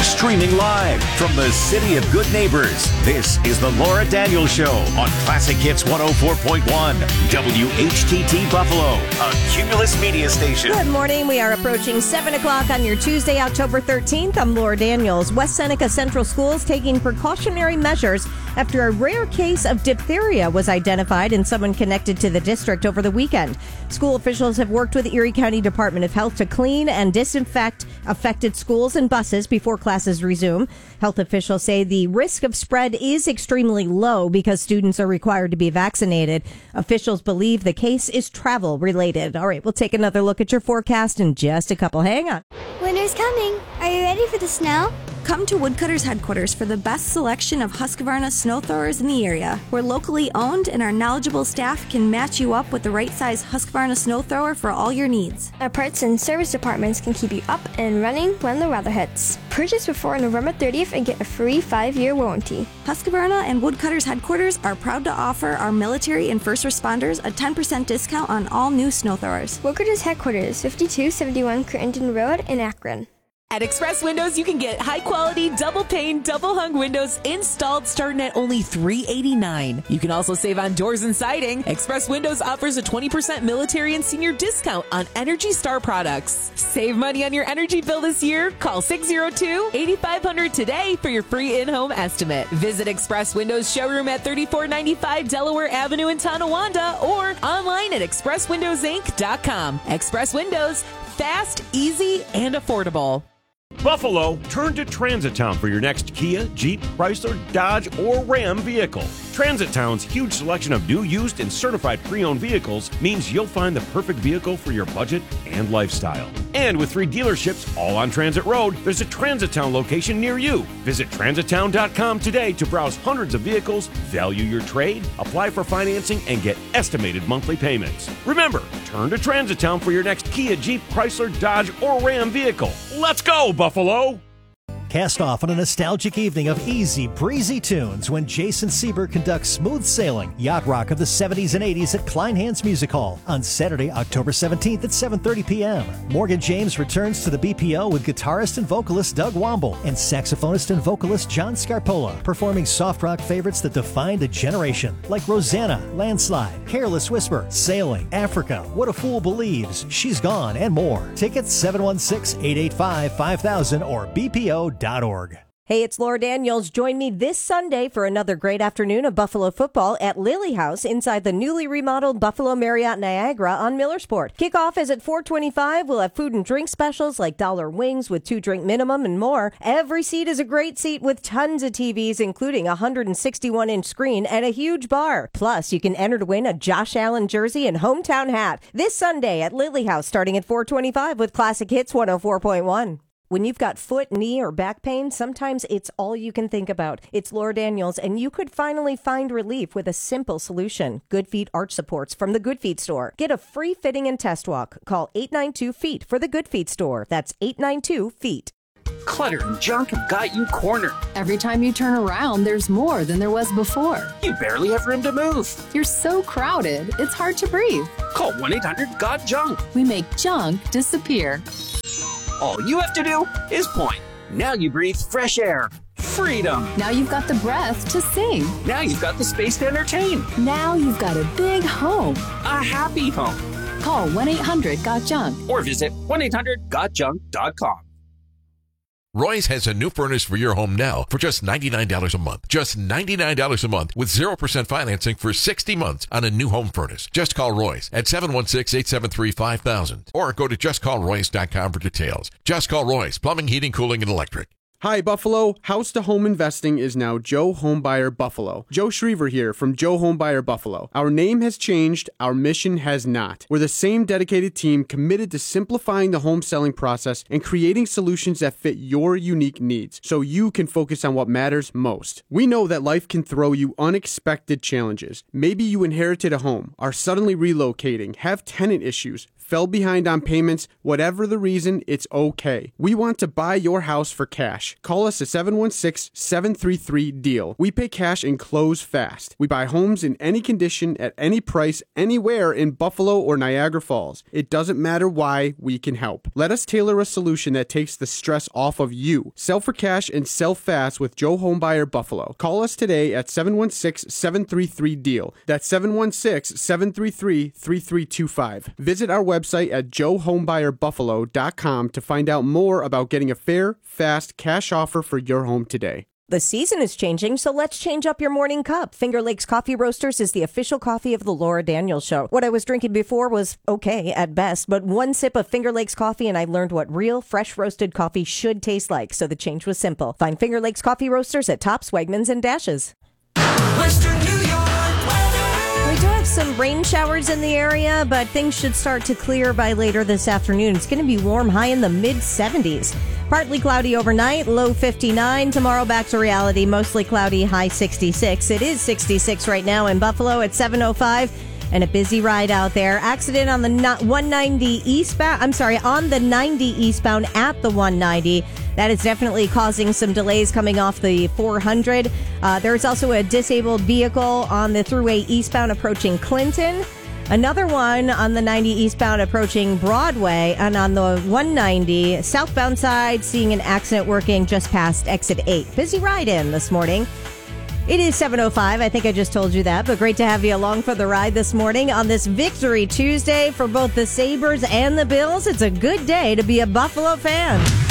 Streaming live from the city of good neighbors, this is the Laura Daniels Show on Classic Hits 104.1, WHTT Buffalo, a Cumulus media station. Good morning. We are approaching 7 o'clock on your Tuesday, October 13th. I'm Laura Daniels. West Seneca Central Schools taking precautionary measures after a rare case of diphtheria was identified in someone connected to the district over the weekend. School officials have worked with the Erie County Department of Health to clean and disinfect affected schools and buses before classes resume. Health officials say the risk of spread is extremely low because students are required to be vaccinated. Officials believe the case is travel related. All right, we'll take another look at your forecast in just a couple. Hang on. Winter's coming. Are you ready for the snow? Come to Woodcutters headquarters for the best selection of Husqvarna snow throwers in the area. We're locally owned and our knowledgeable staff can match you up with the right size Husqvarna snow thrower for all your needs. Our parts and service departments can keep you up and running when the weather hits. Purchase before November 30th and get a free 5-year warranty. Husqvarna and Woodcutters headquarters are proud to offer our military and first responders a 10% discount on all new snow throwers. Woodcutters headquarters, 5271 Crittenden Road in Akron. At Express Windows, you can get high-quality, double-pane, double-hung windows installed starting at only $389. You can also save on doors and siding. Express Windows offers a 20% military and senior discount on Energy Star products. Save money on your energy bill this year. Call 602-8500 today for your free in-home estimate. Visit Express Windows showroom at 3495 Delaware Avenue in Tonawanda or online at expresswindowsinc.com. Express Windows, fast, easy, and affordable. Buffalo, turn to Transit Town for your next Kia, Jeep, Chrysler, Dodge, or Ram vehicle. Transit Town's huge selection of new, used, and certified pre-owned vehicles means you'll find the perfect vehicle for your budget and lifestyle. And with 3 dealerships all on Transit Road, there's a Transit Town location near you. Visit transittown.com today to browse hundreds of vehicles, value your trade, apply for financing, and get estimated monthly payments. Remember, turn to Transit Town for your next Kia, Jeep, Chrysler, Dodge, or Ram vehicle. Let's go, Buffalo! Cast off on a nostalgic evening of easy, breezy tunes when Jason Sieber conducts Smooth Sailing, Yacht Rock of the 70s and 80s at Kleinhans Music Hall on Saturday, October 17th at 7:30 p.m. Morgan James returns to the BPO with guitarist and vocalist Doug Womble and saxophonist and vocalist John Scarpola, performing soft rock favorites that defined a generation, like Rosanna, Landslide, Careless Whisper, Sailing, Africa, What a Fool Believes, She's Gone, and more. Tickets 716-885-5000 or bpo.org. Hey, it's Laura Daniels. Join me this Sunday for another great afternoon of Buffalo football at Lily House inside the newly remodeled Buffalo Marriott Niagara on Millersport. Kickoff is at 4:25. We'll have food and drink specials like $1 wings with 2-drink minimum and more. Every seat is a great seat with tons of TVs, including a 161-inch screen and a huge bar. Plus, you can enter to win a Josh Allen jersey and hometown hat this Sunday at Lily House starting at 4:25 with Classic Hits 104.1. When you've got foot, knee, or back pain, sometimes it's all you can think about. It's Laura Daniels, and you could finally find relief with a simple solution. Good Feet Arch Supports from the Good Feet Store. Get a free fitting and test walk. Call 892-FEET for the Good Feet Store. That's 892-FEET. Clutter and junk have got you cornered. Every time you turn around, there's more than there was before. You barely have room to move. You're so crowded, it's hard to breathe. Call 1-800-GOT-JUNK. We make junk disappear. All you have to do is point. Now you breathe fresh air. Freedom. Now you've got the breath to sing. Now you've got the space to entertain. Now you've got a big home. A happy home. Call 1-800-GOT-JUNK. Or visit 1-800-GOTJUNK.com. Roy's has a new furnace for your home now for just $99 a month. Just $99 a month with 0% financing for 60 months on a new home furnace. Just call Roy's at 716-873-5000 or go to justcallroy's.com for details. Just call Roy's, plumbing, heating, cooling, and electric. Hi, Buffalo. House to Home Investing is now Joe Homebuyer Buffalo. Joe Schriever here from Joe Homebuyer Buffalo. Our name has changed. Our mission has not. We're the same dedicated team committed to simplifying the home selling process and creating solutions that fit your unique needs so you can focus on what matters most. We know that life can throw you unexpected challenges. Maybe you inherited a home, are suddenly relocating, have tenant issues, fell behind on payments. Whatever the reason, it's okay. We want to buy your house for cash. cash. Call us at 716-733-DEAL. We pay cash and close fast. We buy homes in any condition, at any price, anywhere in Buffalo or Niagara Falls. It doesn't matter why, we can help. Let us tailor a solution that takes the stress off of you. Sell for cash and sell fast with Joe Homebuyer Buffalo. Call us today at 716-733-DEAL. That's 716-733-3325. Visit our website at joehomebuyerbuffalo.com to find out more about getting a fair, fast cash offer for your home today. The season is changing, so let's change up your morning cup. Finger Lakes Coffee Roasters is the official coffee of the Laura Daniels Show. What I was drinking before was okay at best, but one sip of Finger Lakes coffee and I learned what real, fresh roasted coffee should taste like, so the change was simple. Find Finger Lakes Coffee Roasters at Tops, Wegmans, and Dashes. Western New York weather. We do have some rain showers in the area, but things should start to clear by later this afternoon. It's going to be warm, high in the mid-70s. Partly cloudy overnight, low 59. Tomorrow back to reality, mostly cloudy, high 66. It is 66 right now in Buffalo at 7:05, and a busy ride out there. Accident on the 190 eastbound. On the 90 eastbound at the 190. That is definitely causing some delays coming off the 400. There's also a disabled vehicle on the thruway eastbound approaching Clinton. Another one on the 90 eastbound approaching Broadway, and on the 190 southbound side, seeing an accident working just past exit 8. Busy ride in this morning. It is 7:05. I think I just told you that, but great to have you along for the ride this morning on this Victory Tuesday for both the Sabres and the Bills. It's a good day to be a Buffalo fan.